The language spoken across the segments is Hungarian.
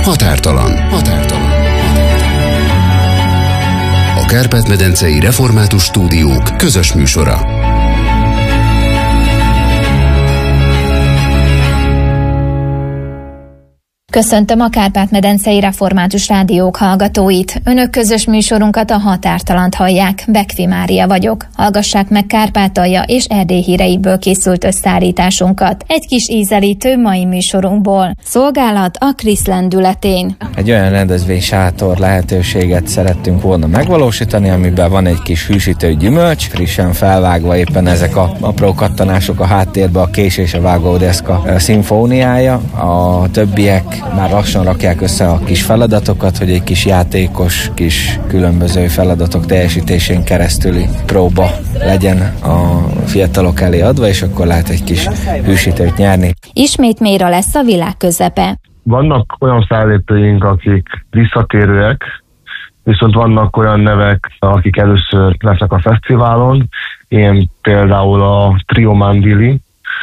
Határtalan. A Kárpát-medencei Református Stúdiók közös műsora. Köszöntöm a Kárpát-medencei Református Rádiók hallgatóit. Önök közös műsorunkat, a Határtalant hallják. Bekfi Mária vagyok. Hallgassák meg Kárpátalja és Erdély híreiből készült összeállításunkat. Egy kis ízelítő mai műsorunkból. Szolgálat a Krisz lendületén. Egy olyan rendezvénysátor lehetőséget szerettünk volna megvalósítani, amiben van egy kis hűsítő gyümölcs, frissen felvágva, éppen ezek a apró kattanások a háttérbe, a kés és a vágódeszka szimfóniája. A többiek már lassan rakják össze a kis feladatokat, hogy egy kis játékos, kis különböző feladatok teljesítésén keresztüli próba legyen a fiatalok elé adva, és akkor lehet egy kis hűsítőt nyerni. Ismét mélyre lesz a világ közepe. Vannak olyan fellépőink, akik visszatérőek, viszont vannak olyan nevek, akik először lesznek a fesztiválon. Ilyen például a Trio Mandili,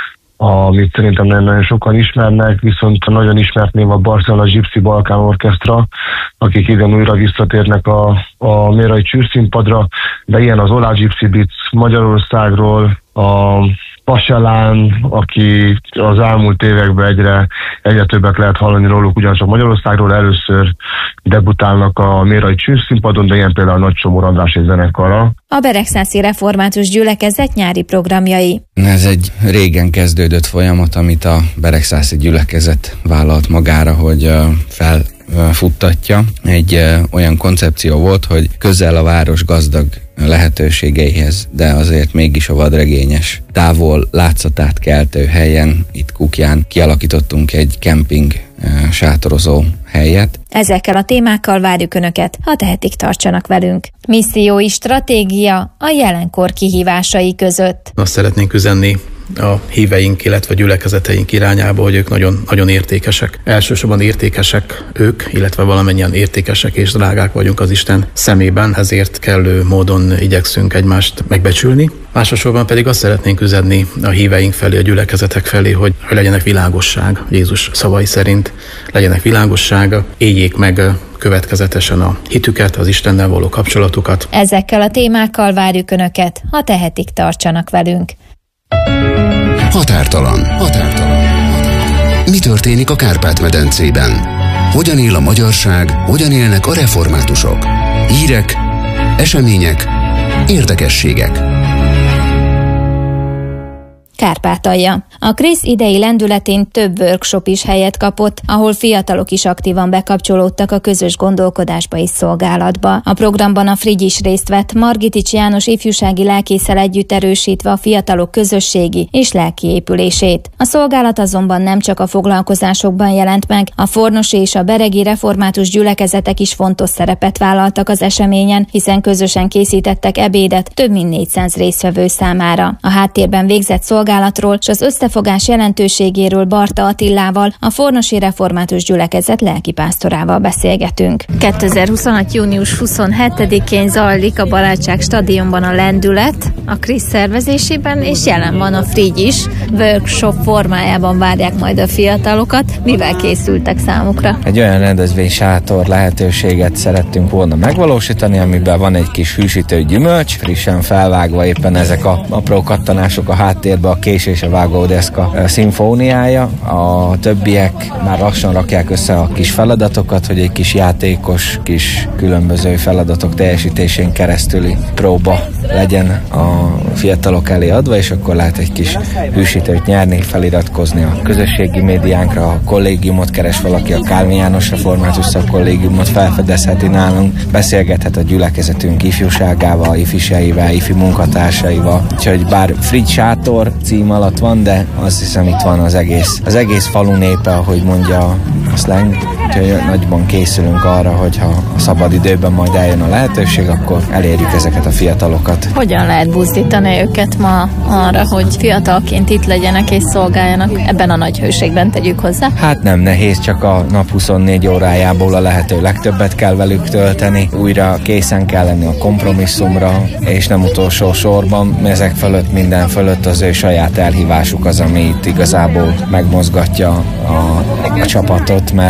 amit szerintem nagyon sokan ismernek, viszont nagyon ismert név a Barcelona Gypsy Balkán Orchestra, akik idén újra visszatérnek a mérai csűrszínpadra, de ilyen az Olá Gypsy Beats Magyarországról, a Paselán, aki az elmúlt években egyre többet lehet hallani róluk, ugyancsak Magyarországról először debutálnak a mérai csűrszínpadon, de ilyen például Nagy Csomor András zenekara. A Beregszászi Református Gyülekezet nyári programjai. Ez egy régen kezdődött folyamat, amit a Beregszászi Gyülekezet vállalt magára, hogy felfuttatja. Egy olyan koncepció volt, hogy közel a város gazdag lehetőségeihez, de azért mégis a vadregényes távol látszatát keltő helyen, itt Kukján kialakítottunk egy kemping sátorozó helyet. Ezekkel a témákkal várjuk Önöket, ha tehetik, tartsanak velünk. Missziói stratégia a jelenkor kihívásai között. Azt szeretnénk üzenni a híveink, illetve gyülekezeteink irányába, hogy ők nagyon, nagyon értékesek. Elsősorban értékesek ők, illetve valamennyien értékesek és drágák vagyunk az Isten szemében, ezért kellő módon igyekszünk egymást megbecsülni. Másodszorban pedig azt szeretnénk üzenni a híveink felé, a gyülekezetek felé, hogy legyenek világosság, Jézus szavai szerint legyenek világossága, éljék meg következetesen a hitüket, az Istennel való kapcsolatukat. Ezekkel a témákkal várjuk Önöket, ha tehetik, tartsanak velünk. Határtalan. Mi történik a Kárpát-medencében? Hogyan él a magyarság, hogyan élnek a reformátusok? Hírek, események, érdekességek. Kárpátalja. A Krisz idei lendületén több workshop is helyet kapott, ahol fiatalok is aktívan bekapcsolódtak a közös gondolkodásba és szolgálatba. A programban a Frigy is részt vett, Margitics János ifjúsági lelkészel együtt erősítve a fiatalok közösségi és lelki épülését. A szolgálat azonban nem csak a foglalkozásokban jelent meg, a fornosi és a beregi református gyülekezetek is fontos szerepet vállaltak az eseményen, hiszen közösen készítettek ebédet több mint 400 résztvevő számára. A háttérben végzett szolgálatról és az összefogás jelentőségéről Barta Attillával, a fornosi református gyülekezet lelkipásztorával beszélgetünk. 2026. június 27-én zajlik a Barátság stadionban a lendület, a Krisz szervezésében, és jelen van a Frigy is. Workshop formájában várják majd a fiatalokat. Mivel készültek számukra? Egy olyan rendezvénysátor lehetőséget szerettünk volna megvalósítani, amiben van egy kis hűsítő gyümölcs, frissen felvágva, éppen ezek a apró kattanások a háttérbe, a kés és a vágódeszka szimfóniája. A többiek már lassan rakják össze a kis feladatokat, hogy egy kis játékos, kis különböző feladatok teljesítésén keresztüli próba legyen a fiatalok elé adva, és akkor lehet egy kis hűsítőt nyerni, feliratkozni a közösségi médiánkra, a kollégiumot keres valaki, a Kálvin János Református Szakkollégiumot felfedezheti nálunk, beszélgethet a gyülekezetünk ifjúságával, ifiseivel, ifi munkatársaival. Úgyhogy bár Frigy sátor cím alatt van, de azt hiszem itt van az egész falu népe, ahogy mondja a slang. Úgyhogy nagyban készülünk arra, hogyha a szabad időben majd eljön a lehetőség, akkor elérjük ezeket a fiatalokat. Hogyan lehet buzdítani őket ma arra, hogy fiatalként itt legyenek és szolgáljanak ebben a nagy hőségben, tegyük hozzá? Hát nem nehéz, csak a nap 24 órájából a lehető legtöbbet kell velük tölteni. Újra készen kell lenni a kompromisszumra, és nem utolsó sorban ezek fölött, minden fölött az ő saját elhívásuk az, ami itt igazából megmozgatja a csapatot, mert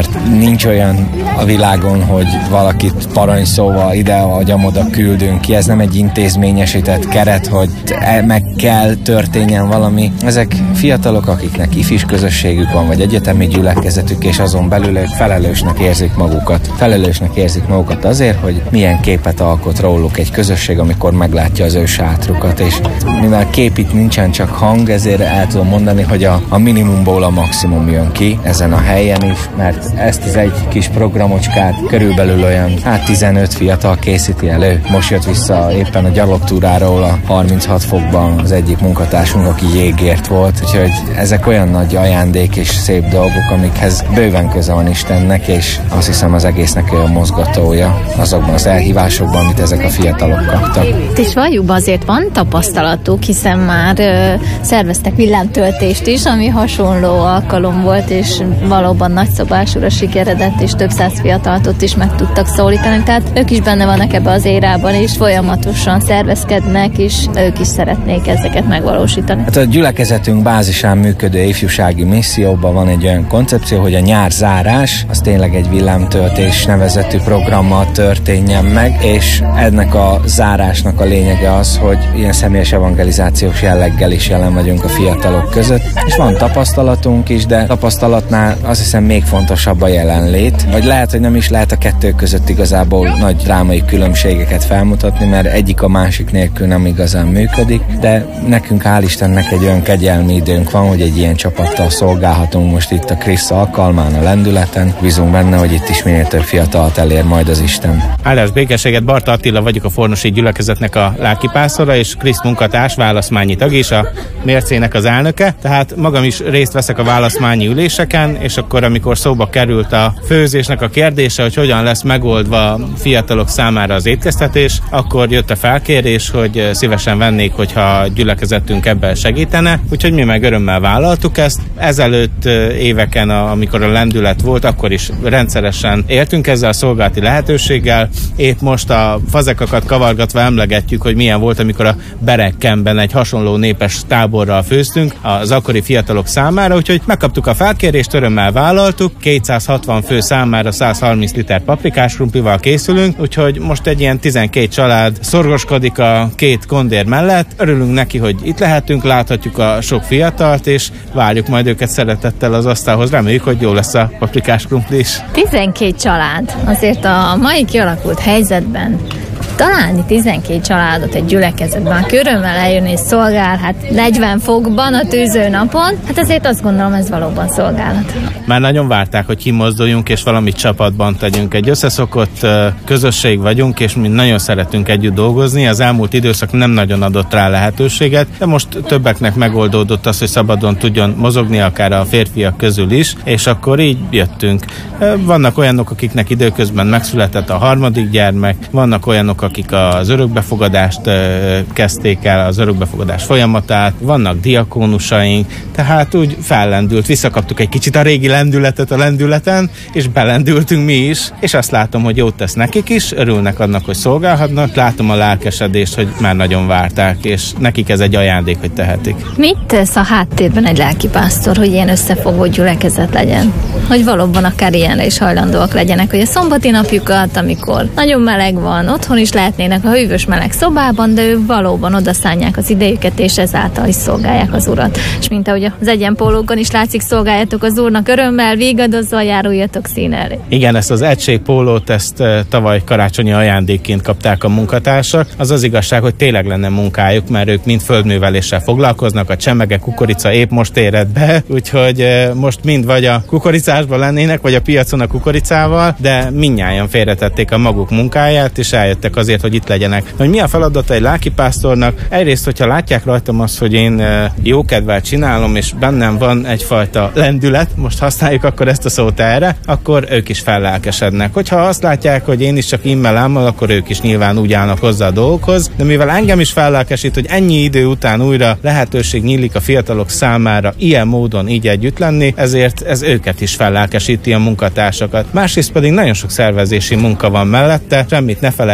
nincs olyan a világon, hogy valakit parancsszóval ide vagy amoda küldünk ki. Ez nem egy intézményesített keret, hogy meg kell történjen valami. Ezek fiatalok, akiknek ifis közösségük van, vagy egyetemi gyülekezetük, és azon belül ők felelősnek érzik magukat. Felelősnek érzik magukat azért, hogy milyen képet alkot róluk egy közösség, amikor meglátja az ő sátrukat. És mivel kép itt nincsen, csak hang, ezért el tudom mondani, hogy a minimumból a maximum jön ki ezen a helyen is, mert ezt az egy kis programocskát körülbelül olyan 15 fiatal készíti elő. Most jött vissza éppen a gyalogtúráról a 36 fokban az egyik munkatársunk, aki jégért volt, úgyhogy ezek olyan nagy ajándék és szép dolgok, amikhez bőven köze van Istennek, és azt hiszem az egésznek olyan mozgatója azokban az elhívásokban, amit ezek a fiatalok kaptak. És valljuk, azért van tapasztalatuk, hiszen már szerveztek villámtöltést is, ami hasonló alkalom volt, és valóban nagyszabásúra sikeredett, és több száz fiatalt ott is meg tudtak szólítani, tehát ők is benne vannak ebbe az érában, és folyamatosan szervezkednek, és ők is szeretnék ezeket megvalósítani. Hát a gyülekezetünk bázisán működő ifjúsági misszióban van egy olyan koncepció, hogy a nyár zárás, az tényleg egy villámtöltés nevezetű programmal történjen meg, és ennek a zárásnak a lényege az, hogy ilyen személyes evangelizációs jelleggel is jelen vagyunk a fiatalok között, és van tapasztalatunk is, de tapasztalatnál azt hiszem még fontosabb a jelenlét, vagy lehet, hogy nem is lehet a kettő között igazából nagy drámai különbségeket felmutatni, mert egyik a másik nélkül nem igazán működik, de nekünk hál' Istennek egy olyan kegyelmi időnk van, hogy egy ilyen csapattal szolgálhatunk most itt a Krisz alkalmán, a lendületen. Bízunk benne, hogy itt is minél több fiatalt elér majd az Isten. Áldás békességet, Barta Attila vagyok, a Fornosi gyülekezetnek a lelkipásztora, és Krisz munkatárs, választmányi tag és a Mércének az elnöke. Tehát magam is részt veszek a választmányi üléseken, és akkor, amikor szóba került a főzésnek a kérdése, hogy hogyan lesz megoldva a fiatalok számára az étkeztetés, akkor jött a felkérés, hogy szívesen vennék, hogyha a gyülekezetünk ebben segítene, úgyhogy mi meg örömmel vállaltuk ezt. Ezelőtt éveken, amikor a lendület volt, akkor is rendszeresen éltünk ezzel a szolgálati lehetőséggel. Épp most a fazekakat kavargatva emlegetjük, hogy milyen volt, amikor a Berekkenben egy hasonló népes táborral főztünk az akkori fiatalok számára, úgyhogy megkaptuk a felkérést, örömmel vállaltuk. 260 fő számára 130 liter paprikás krumplival készülünk, úgyhogy most egy ilyen 12 család szorgoskodik a két kondér mellett. Örülünk neki, hogy itt lehetünk, láthatjuk a sok fiatalt, és várjuk majd őket szeretettel az asztalhoz. Reméljük, hogy jó lesz a paprikás krumpli is. 12 család. Azért a mai kialakult helyzetben találni 12 családot egy gyülekezetben, aki örömmel eljönni és szolgál, hát 40 fokban a tűző napon, hát azért azt gondolom, ez valóban szolgálat. Már nagyon várták, hogy kimozduljunk és valamit csapatban tegyünk. Egy összeszokott közösség vagyunk, és mi nagyon szeretünk együtt dolgozni. Az elmúlt időszak nem nagyon adott rá lehetőséget, de most többeknek megoldódott az, hogy szabadon tudjon mozogni, akár a férfiak közül is, és akkor így jöttünk. Vannak olyanok, akiknek időközben megszületett a harmadik gyermek, vannak olyanok, akik az örökbefogadást kezdték el, az örökbefogadás folyamatát, vannak diakónusaink, tehát úgy fellendült, visszakaptuk egy kicsit a régi lendületet a lendületen, és belendültünk mi is, és azt látom, hogy jót tesz nekik is, örülnek annak, hogy szolgálhatnak, látom a lelkesedést, hogy már nagyon várták, és nekik ez egy ajándék, hogy tehetik. Mit tesz a háttérben egy lelkipásztor, hogy ilyen összefogó gyülekezet legyen? Hogy valóban akár ilyenre is hajlandóak legyenek, hogy a szombati napjukat, amikor nagyon meleg van, otthon is lehetnének a hűvös meleg szobában, de ők valóban odaszánják az idejüket, és ezáltal is szolgálják az Urat. És mint ahogy az egyenpólókon is látszik, szolgáljatok az Úrnak örömmel, vígadozva járuljatok szín elé. Igen, ezt az egységpólót, ezt tavaly karácsonyi ajándékként kapták a munkatársak. Az az igazság, hogy tényleg lenne munkájuk, mert ők mind földműveléssel foglalkoznak, a csemege, kukorica épp most éred be, úgyhogy most mind vagy a kukoricásban lennének, vagy a piacon a kukoricával, de mindnyájan félretették a maguk munkáját, és eljöttek azért, hogy itt legyenek. Hogy mi a feladata egy lelkipásztornak? Egyrészt, hogyha látják rajtam azt, hogy én jókedvel csinálom, és bennem van egyfajta lendület, most használjuk akkor ezt a szót erre, akkor ők is fellelkesednek. Hogyha azt látják, hogy én is csak immelámmal, akkor ők is nyilván úgy állnak hozzá a dolgokhoz, de mivel engem is fellelkesít, hogy ennyi idő után újra lehetőség nyílik a fiatalok számára ilyen módon így együtt lenni, ezért ez őket is fellelkesíti, a munkatársakat. Másrészt pedig nagyon sok szervezési munka van mellette, semmit ne felejtsünk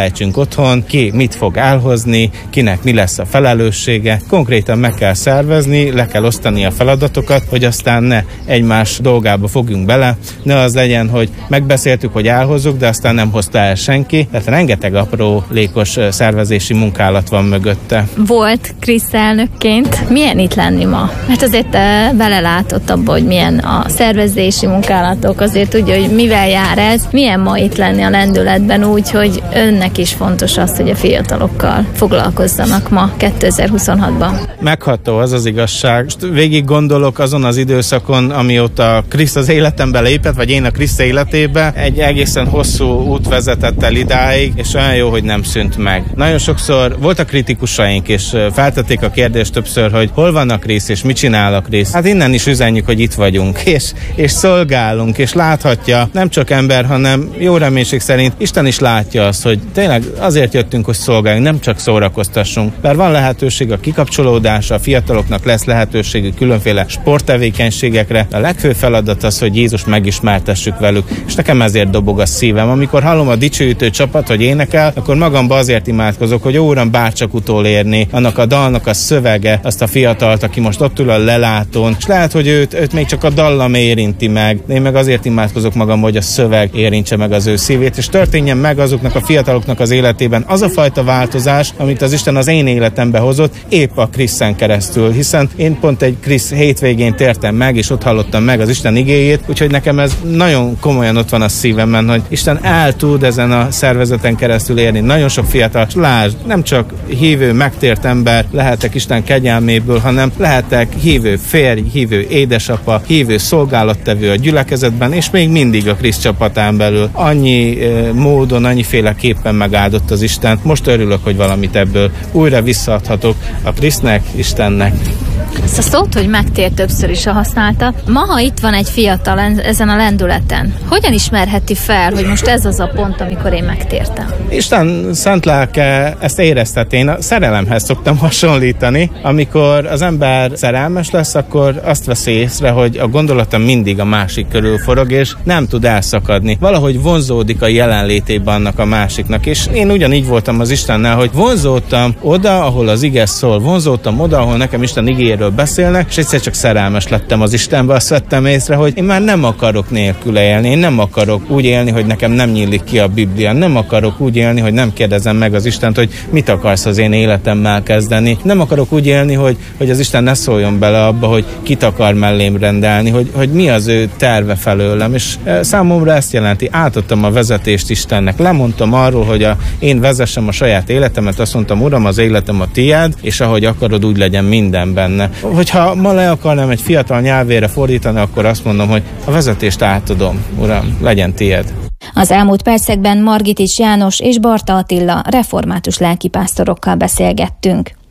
otthon, ki mit fog elhozni, kinek mi lesz a felelőssége. Konkrétan meg kell szervezni, le kell osztani a feladatokat, hogy aztán ne egymás dolgába fogjunk bele, ne az legyen, hogy megbeszéltük, hogy elhozzuk, de aztán nem hozta el senki. Tehát rengeteg aprólékos szervezési munkálat van mögötte. Volt Krisz elnökként. Milyen itt lenni ma? Mert azért te belelátott abba, hogy milyen a szervezési munkálatok, azért tudja, hogy mivel jár ez. Milyen ma itt lenni a lendületben úgy, hogy önnek is fontos az, hogy a fiatalokkal foglalkozzanak ma 2026-ban? Megható az az igazság. Végig gondolok azon az időszakon, amióta Krisz az életembe lépett, vagy én a Krisz életébe. Egy egészen hosszú út vezetett el idáig, és olyan jó, hogy nem szűnt meg. Nagyon sokszor voltak kritikusaink, és feltették a kérdést többször, hogy hol van a Krisz, és mit csinál a Krisz. Hát innen is üzenjük, hogy itt vagyunk, és szolgálunk, és láthatja, nem csak ember, hanem jó reménység szerint Isten is látja azt, hogy tényleg azért jöttünk, hogy szolgáljunk, nem csak szórakoztassunk. Mert van lehetőség a kikapcsolódásra, a fiataloknak lesz lehetőségük különféle sporttevékenységekre. A legfőbb feladat az, hogy Jézus megismertessük velük, és nekem ezért dobog a szívem. Amikor hallom a dicsőítő csapat, hogy énekel, akkor magamba azért imádkozok, hogy ó, Uram, bárcsak utolérni annak a dalnak a szövege, azt a fiatalt, aki most ott ül a lelátón, és lehet, hogy őt még csak a dallam érinti meg. Én meg azért imádkozok magam, hogy a szöveg érintse meg az ő szívét, és történjen meg azoknak a fiataloknak az életében az a fajta változás, amit az Isten az én életembe hozott, épp a Kriszen keresztül, hiszen én pont egy Krisz hétvégén tértem meg, és ott hallottam meg az Isten igéjét, úgyhogy nekem ez nagyon komolyan ott van a szívemben, hogy Isten el tud ezen a szervezeten keresztül érni. Nagyon sok fiatal, lásd, nem csak hívő, megtért ember lehetek Isten kegyelméből, hanem lehetek hívő férj, hívő édesapa, hívő szolgálattevő a gyülekezetben, és még mindig a Krisz csapatán belül. Annyi módon, annyiféleképpen megáldott az Isten. Most örülök, hogy valamit ebből újra visszaadhatok a Krisznek, Istennek. Ezt a szót, hogy megtér, többször is használta. Ma, ha itt van egy fiatal ezen a lendületen, hogyan ismerheti fel, hogy most ez az a pont, amikor én megtértem? Isten szent lelke ezt érezteti. Én a szerelemhez szoktam hasonlítani. Amikor az ember szerelmes lesz, akkor azt veszi észre, hogy a gondolata mindig a másik körül forog, és nem tud elszakadni. Valahogy vonzódik a jelenlétében annak a másiknak. És én ugyanígy voltam az Istennel, hogy vonzódtam oda, ahol az ige szól, vonzódtam oda, ahol nekem Isten igéről beszélnek, és egyszer csak szerelmes lettem az Istenbe, azt vettem észre, hogy én már nem akarok nélküle élni, én nem akarok úgy élni, hogy nekem nem nyílik ki a Biblia, nem akarok úgy élni, hogy nem kérdezem meg az Istent, hogy mit akarsz az én életemmel kezdeni, nem akarok úgy élni, hogy az Isten ne szóljon bele abba, hogy kit akar mellém rendelni, hogy mi az ő terve felőlem, és számomra ezt jelenti, átadtam a vezetést Istennek, lemondtam arról, hogy én vezessem a saját életemet, azt mondtam, Uram, az életem a tiéd, és ahogy akarod, úgy legyen minden benne. Hogyha ma le akarnám egy fiatal nyelvére fordítani, akkor azt mondom, hogy a vezetést átadom, Uram, legyen tiéd. Az elmúlt percekben Margitics János és Barta Attila református lelkipásztorokkal beszélgettünk.